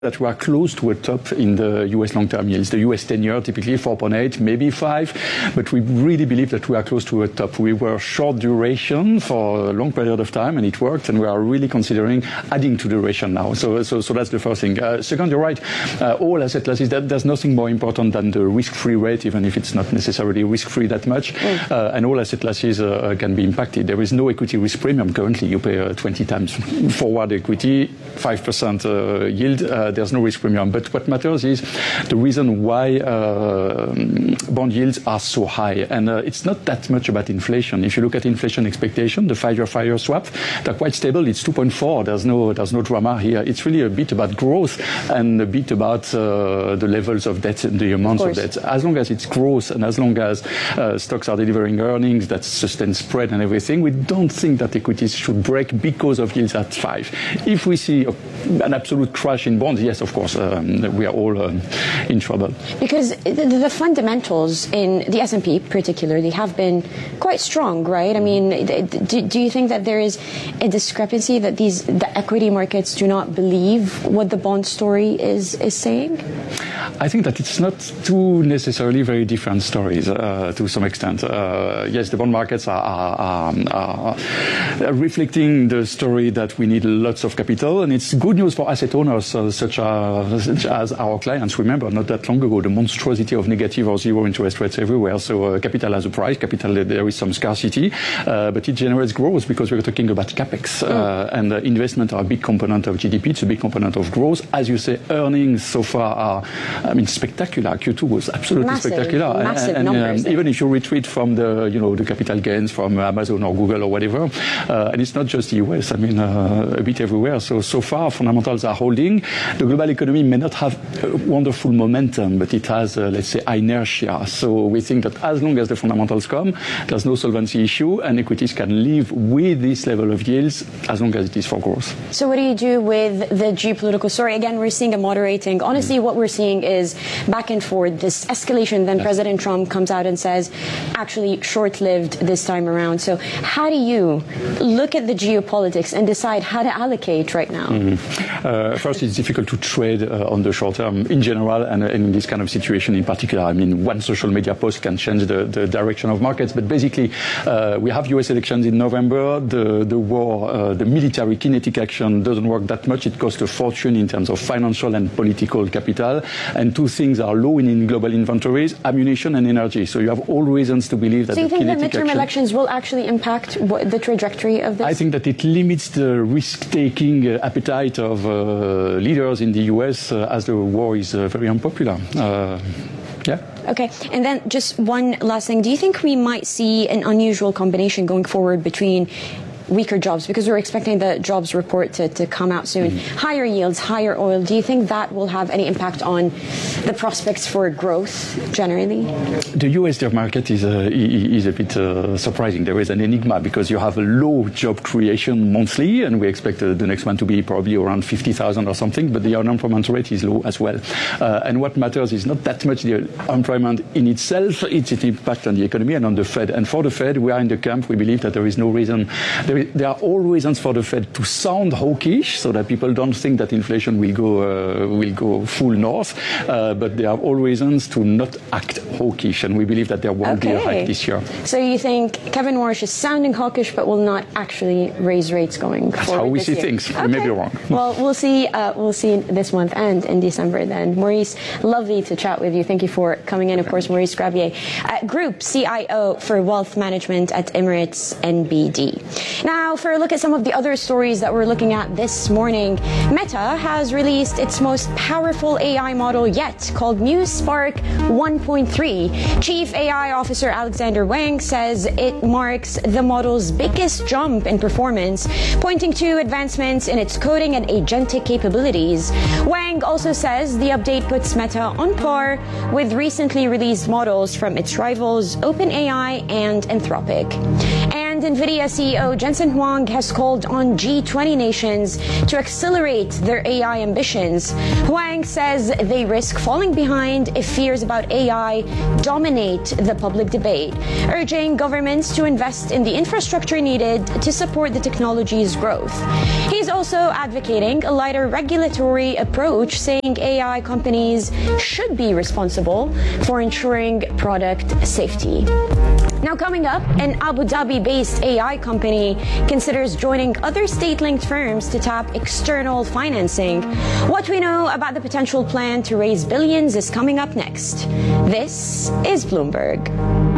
that we are close to a top in the US long-term yields. The US 10-year typically 4.8, maybe 5, but we really believe that we are close to a top. We were short duration for a long period of time, and it worked, and we are really considering adding to duration now. So that's the first thing. Second, you're right. All asset classes, there's nothing more important than the risk-free rate, even if it's not necessarily risk-free that much. And all asset classes can be impacted. There is no equity risk premium currently. You pay 20 times forward equity, 5% yield. There's no risk premium. But what matters is the reason why bond yields are so high. And it's not that much about inflation. If you look at inflation expectation, the 5-year swap, they're quite stable. It's 2.4. There's no drama here. It's really a bit about growth and a bit about the levels of debt and the amounts of debt. As long as it's growth and as long as stocks are delivering earnings that sustain spread and everything, we don't think that equities should break because of yields at 5. If we see an absolute crash in bonds, yes, of course, we are all in trouble. Because the fundamentals in the S&P particularly have been quite strong, right? I mean, do you think that there is a discrepancy that the equity markets do not believe what the bond story is saying? I think that it's not two necessarily very different stories to some extent. Yes, the bond markets are reflecting the story that we need lots of capital, and it's good news for asset owners such as our clients. Remember, not that long ago, the monstrosity of negative or zero interest rates everywhere. So capital has a price. Capital, there is some scarcity, but it generates growth because we're talking about capex, and investment are a big component of GDP. It's a big component of growth. As you say, earnings so far are, spectacular. Q2 was absolutely spectacular. Massive numbers. Even if you retreat from the capital gains from Amazon or Google or whatever, and it's not just the US. A bit everywhere. So far, fundamentals are holding. The global economy may not have wonderful momentum, but it has, let's say, inertia. So we think that as long as the fundamentals come, there's no solvency issue, and equities can live with this level of yields as long as it is for growth. So what do you do with the geopolitical story? Again, we're seeing a moderating. Honestly, what we're seeing is back and forth, this escalation. Then President Trump comes out and says, actually short-lived this time around. So how do you look at the geopolitics and decide how to allocate right now? First, it's difficult to trade on the short term in general, and in this kind of situation in particular. One social media post can change the direction of markets. But basically, we have US elections in November. The war, the military kinetic action doesn't work that much. It costs a fortune in terms of financial and political capital. And two things are low in global inventories: ammunition and energy. So you have all reasons to believe that. So you think the midterm elections will actually impact the trajectory of this? I think that it limits the risk-taking appetite of leaders in the US as the war is very unpopular. Okay, and then just one last thing. Do you think we might see an unusual combination going forward between weaker jobs, because we're expecting the jobs report to come out soon, higher yields, higher oil? Do you think that will have any impact on the prospects for growth generally? The US job market is a bit surprising. There is an enigma because you have a low job creation monthly, and we expect the next one to be probably around 50,000 or something, but the unemployment rate is low as well. And what matters is not that much the unemployment in itself, it's its impact on the economy and on the Fed. And for the Fed, we are in the camp. We believe that there is no reason. There are all reasons for the Fed to sound hawkish, so that people don't think that inflation will go full north. But there are all reasons to not act hawkish, and we believe that there won't be a hike this year. So you think Kevin Warsh is sounding hawkish, but will not actually raise rates going forward? That's how we see things. We may be wrong. Well, we'll see this month and in December then. Maurice, lovely to chat with you. Thank you for coming in. Of course, Maurice Grabier, Group CIO for Wealth Management at Emirates NBD. Now, for a look at some of the other stories that we're looking at this morning, Meta has released its most powerful AI model yet, called Muse Spark 1.3. Chief AI Officer Alexander Wang says it marks the model's biggest jump in performance, pointing to advancements in its coding and agentic capabilities. Wang also says the update puts Meta on par with recently released models from its rivals OpenAI and Anthropic. And NVIDIA CEO Jensen Huang has called on G20 nations to accelerate their AI ambitions. Huang says they risk falling behind if fears about AI dominate the public debate, urging governments to invest in the infrastructure needed to support the technology's growth. He's also also advocating a lighter regulatory approach, saying AI companies should be responsible for ensuring product safety. Now, coming up, an Abu Dhabi-based AI company considers joining other state-linked firms to tap external financing. What we know about the potential plan to raise billions is coming up next. This is Bloomberg.